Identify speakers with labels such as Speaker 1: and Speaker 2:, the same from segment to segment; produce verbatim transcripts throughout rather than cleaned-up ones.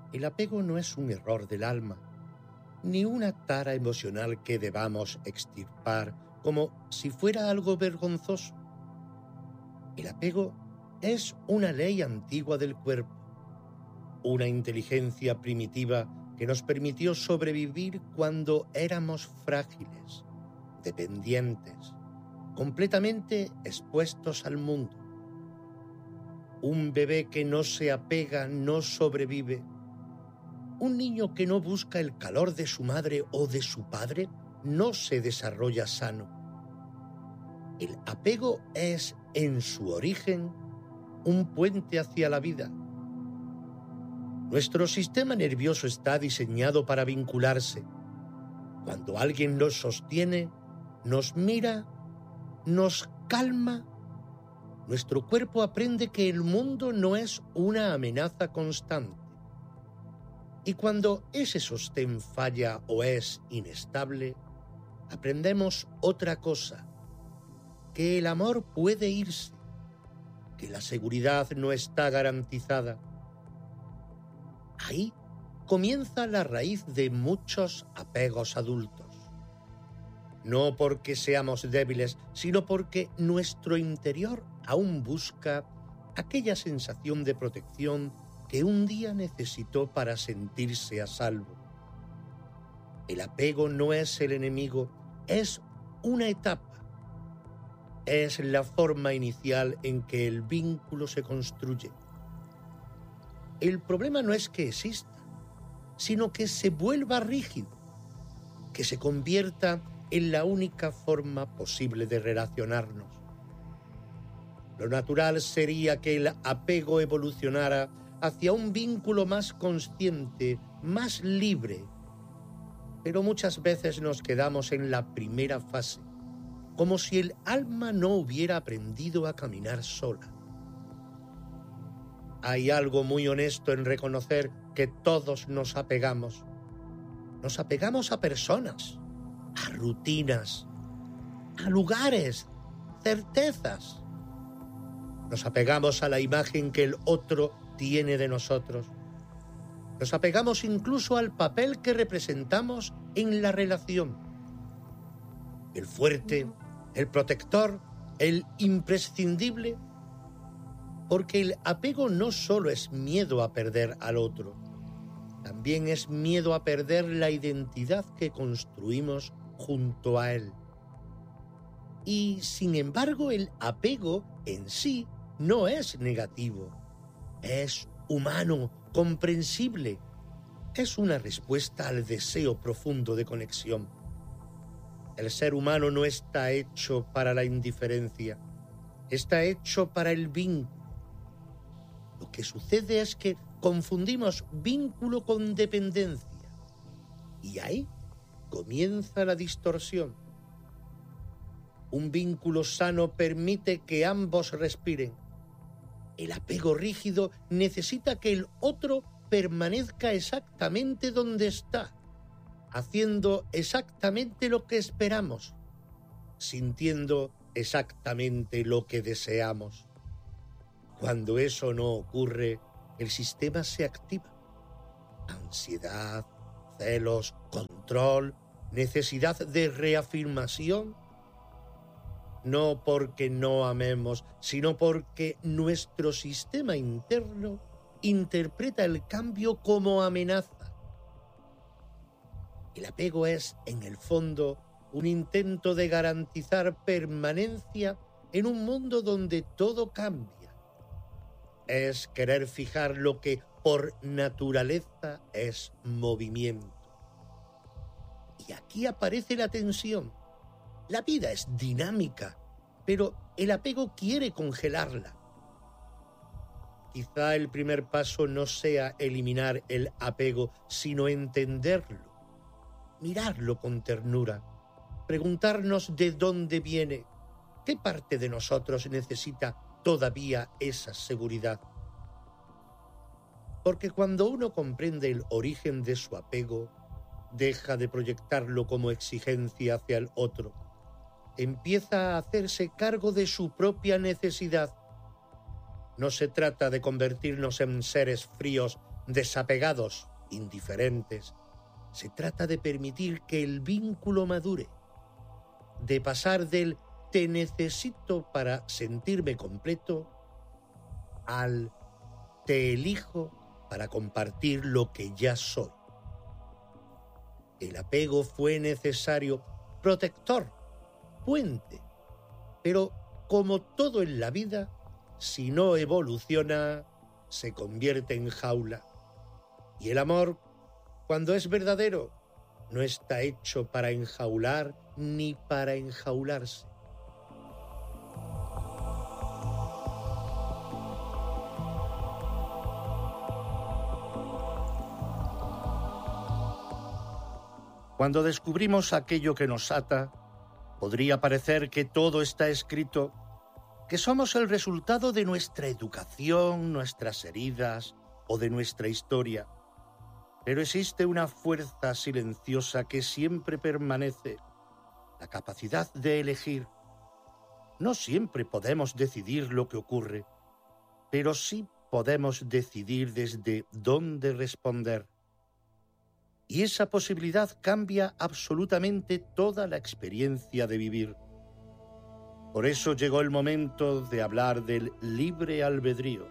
Speaker 1: El apego no es un error del alma, ni una tara emocional que debamos extirpar como si fuera algo vergonzoso. El apego es una ley antigua del cuerpo, una inteligencia primitiva que nos permitió sobrevivir cuando éramos frágiles, dependientes, completamente expuestos al mundo. Un bebé que no se apega no sobrevive. Un niño que no busca el calor de su madre o de su padre no se desarrolla sano. El apego es, en su origen, un puente hacia la vida. Nuestro sistema nervioso está diseñado para vincularse. Cuando alguien nos sostiene, nos mira, nos calma, nuestro cuerpo aprende que el mundo no es una amenaza constante. Y cuando ese sostén falla o es inestable, aprendemos otra cosa, que el amor puede irse, que la seguridad no está garantizada. Ahí comienza la raíz de muchos apegos adultos. No porque seamos débiles, sino porque nuestro interior aún busca aquella sensación de protección que un día necesitó para sentirse a salvo. El apego no es el enemigo, es una etapa. Es la forma inicial en que el vínculo se construye. El problema no es que exista, sino que se vuelva rígido, que se convierta en la única forma posible de relacionarnos. Lo natural sería que el apego evolucionara hacia un vínculo más consciente, más libre. Pero muchas veces nos quedamos en la primera fase, como si el alma no hubiera aprendido a caminar sola. Hay algo muy honesto en reconocer que todos nos apegamos. Nos apegamos a personas, a rutinas, a lugares, certezas. Nos apegamos a la imagen que el otro tiene de nosotros. Nos apegamos incluso al papel que representamos en la relación. El fuerte, el protector, el imprescindible. Porque el apego no solo es miedo a perder al otro, también es miedo a perder la identidad que construimos junto a él. Y, sin embargo, el apego en sí no es negativo. Es humano, comprensible. Es una respuesta al deseo profundo de conexión. El ser humano no está hecho para la indiferencia. Está hecho para el vínculo. Lo que sucede es que confundimos vínculo con dependencia. Y ahí comienza la distorsión. Un vínculo sano permite que ambos respiren. El apego rígido necesita que el otro permanezca exactamente donde está, haciendo exactamente lo que esperamos, sintiendo exactamente lo que deseamos. Cuando eso no ocurre, el sistema se activa. Ansiedad, celos, control, necesidad de reafirmación. No porque no amemos, sino porque nuestro sistema interno interpreta el cambio como amenaza. El apego es, en el fondo, un intento de garantizar permanencia en un mundo donde todo cambia. Es querer fijar lo que por naturaleza es movimiento. Y aquí aparece la tensión. La vida es dinámica, pero el apego quiere congelarla. Quizá el primer paso no sea eliminar el apego, sino entenderlo, mirarlo con ternura, preguntarnos de dónde viene, qué parte de nosotros necesita todavía esa seguridad. Porque cuando uno comprende el origen de su apego, deja de proyectarlo como exigencia hacia el otro. Empieza a hacerse cargo de su propia necesidad. No se trata de convertirnos en seres fríos, desapegados, indiferentes. Se trata de permitir que el vínculo madure, de pasar del te necesito para sentirme completo al te elijo para compartir lo que ya soy. El apego fue necesario, protector, puente, pero como todo en la vida, si no evoluciona, se convierte en jaula. Y el amor, cuando es verdadero, no está hecho para enjaular ni para enjaularse. Cuando descubrimos aquello que nos ata, podría parecer que todo está escrito, que somos el resultado de nuestra educación, nuestras heridas o de nuestra historia. Pero existe una fuerza silenciosa que siempre permanece, la capacidad de elegir. No siempre podemos decidir lo que ocurre, pero sí podemos decidir desde dónde responder. Y esa posibilidad cambia absolutamente toda la experiencia de vivir. Por eso llegó el momento de hablar del libre albedrío.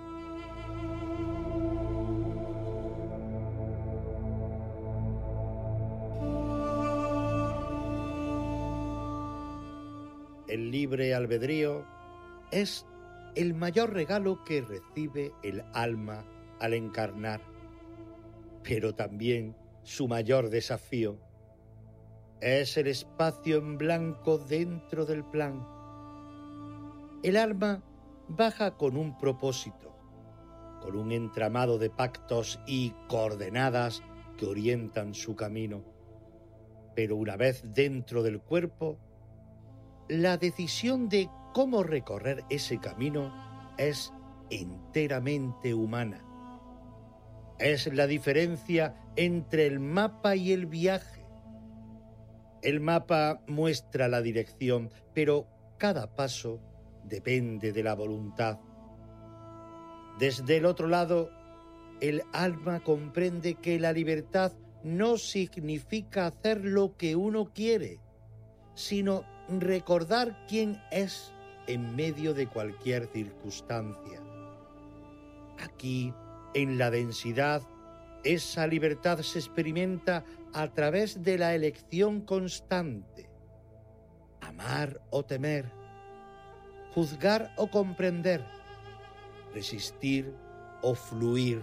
Speaker 1: El libre albedrío es el mayor regalo que recibe el alma al encarnar, pero también su mayor desafío. Es el espacio en blanco dentro del plan. El alma baja con un propósito, con un entramado de pactos y coordenadas que orientan su camino. Pero una vez dentro del cuerpo, la decisión de cómo recorrer ese camino es enteramente humana. Es la diferencia entre el mapa y el viaje. El mapa muestra la dirección, pero cada paso depende de la voluntad. Desde el otro lado, el alma comprende que la libertad no significa hacer lo que uno quiere, sino recordar quién es en medio de cualquier circunstancia. Aquí, en la densidad, esa libertad se experimenta a través de la elección constante. Amar o temer, juzgar o comprender, resistir o fluir.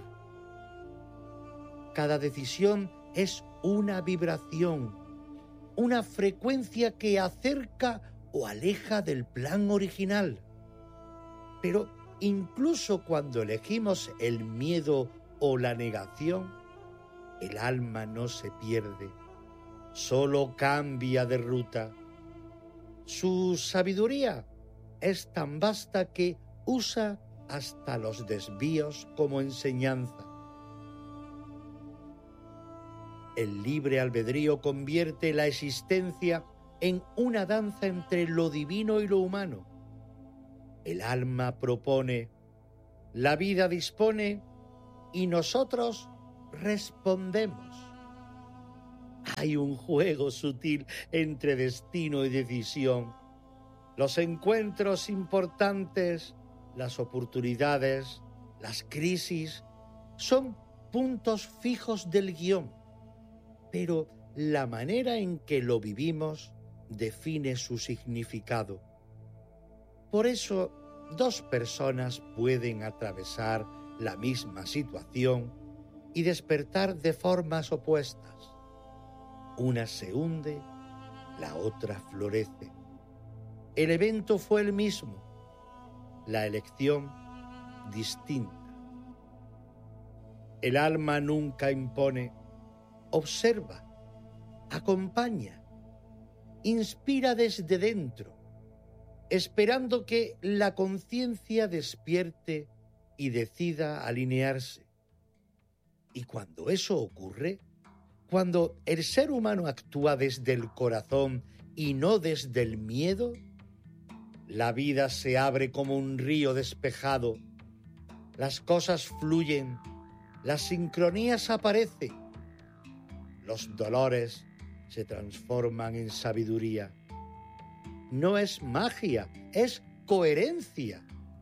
Speaker 1: Cada decisión es una vibración, una frecuencia que acerca o aleja del plan original. Pero incluso cuando elegimos el miedo o la negación, el alma no se pierde, solo cambia de ruta. Su sabiduría es tan vasta que usa hasta los desvíos como enseñanza. El libre albedrío convierte la existencia en una danza entre lo divino y lo humano. El alma propone, la vida dispone y nosotros respondemos. Hay un juego sutil entre destino y decisión. Los encuentros importantes, las oportunidades, las crisis, son puntos fijos del guión, pero la manera en que lo vivimos define su significado. Por eso, dos personas pueden atravesar la misma situación y despertar de formas opuestas. Una se hunde, la otra florece. El evento fue el mismo, la elección distinta. El alma nunca impone, observa, acompaña, inspira desde dentro, esperando que la conciencia despierte y decida alinearse. Y cuando eso ocurre, cuando el ser humano actúa desde el corazón y no desde el miedo, la vida se abre como un río despejado, las cosas fluyen, la sincronía aparece. Los dolores se transforman en sabiduría. No es magia, es coherencia.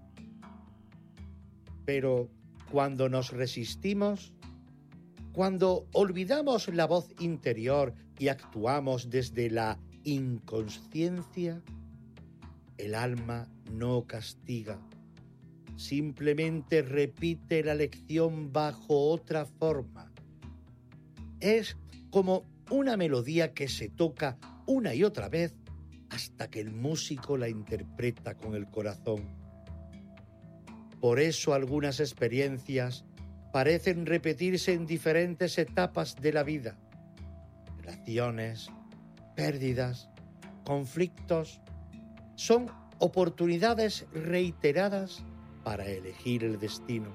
Speaker 1: Pero cuando nos resistimos, cuando olvidamos la voz interior y actuamos desde la inconsciencia, el alma no castiga, simplemente repite la lección bajo otra forma. Es como una melodía que se toca una y otra vez hasta que el músico la interpreta con el corazón. Por eso algunas experiencias parecen repetirse en diferentes etapas de la vida. Relaciones, pérdidas, conflictos, son oportunidades reiteradas para elegir el destino.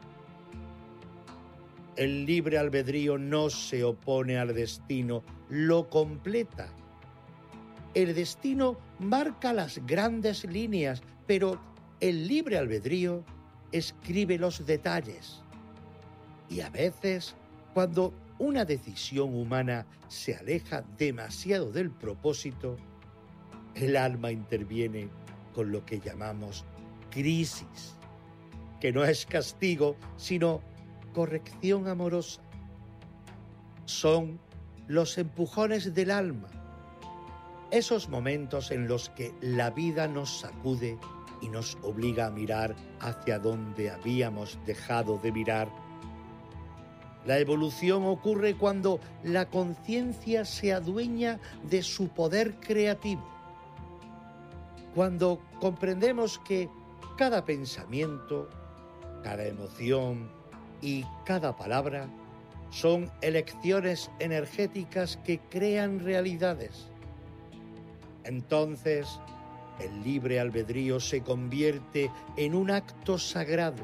Speaker 1: El libre albedrío no se opone al destino, lo completa. El destino marca las grandes líneas, pero el libre albedrío escribe los detalles. Y a veces, cuando una decisión humana se aleja demasiado del propósito, el alma interviene con lo que llamamos crisis, que no es castigo, sino corrección amorosa. Son los empujones del alma, esos momentos en los que la vida nos sacude y nos obliga a mirar hacia donde habíamos dejado de mirar. La evolución ocurre cuando la conciencia se adueña de su poder creativo, cuando comprendemos que cada pensamiento, cada emoción y cada palabra son elecciones energéticas que crean realidades. Entonces, el libre albedrío se convierte en un acto sagrado.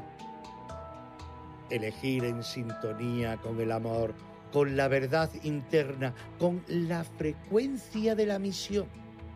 Speaker 1: Elegir en sintonía con el amor, con la verdad interna, con la frecuencia de la misión.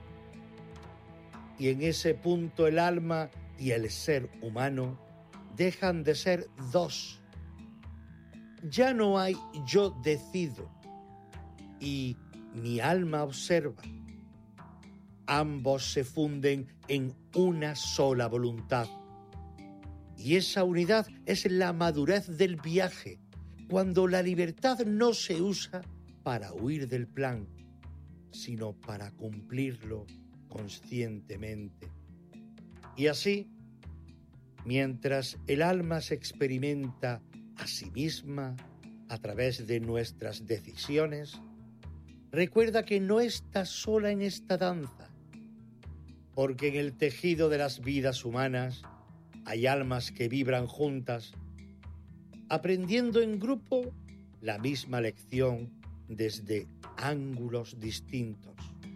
Speaker 1: Y en ese punto el alma y el ser humano dejan de ser dos. Ya no hay yo decido y mi alma observa. Ambos se funden en una sola voluntad. Y esa unidad es la madurez del viaje, cuando la libertad no se usa para huir del plan, sino para cumplirlo conscientemente. Y así, mientras el alma se experimenta a sí misma a través de nuestras decisiones, recuerda que no está sola en esta danza, porque en el tejido de las vidas humanas hay almas que vibran juntas, aprendiendo en grupo la misma lección desde ángulos distintos.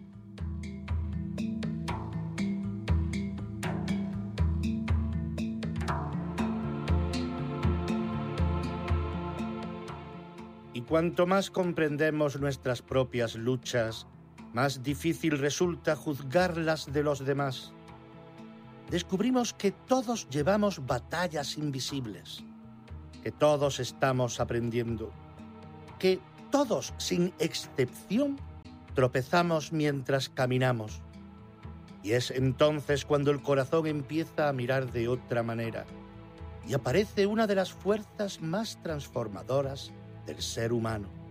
Speaker 1: Y cuanto más comprendemos nuestras propias luchas, más difícil resulta juzgarlas de los demás. Descubrimos que todos llevamos batallas invisibles, que todos estamos aprendiendo, que todos, sin excepción, tropezamos mientras caminamos. Y es entonces cuando el corazón empieza a mirar de otra manera y aparece una de las fuerzas más transformadoras del ser humano.